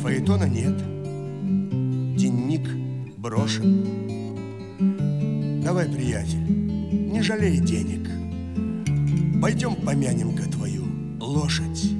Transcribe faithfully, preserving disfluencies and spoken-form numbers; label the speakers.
Speaker 1: фаэтона нет, денник брошен. Давай, приятель, не жалей денег, пойдем помянем-ка твою лошадь.